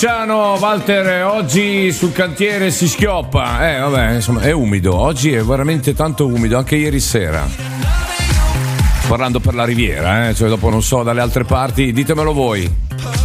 Ciao Walter, oggi sul cantiere si schioppa. Vabbè, insomma, è umido. Oggi è veramente tanto umido, anche ieri sera. Parlando per la Riviera, cioè dopo non so dalle altre parti, ditemelo voi.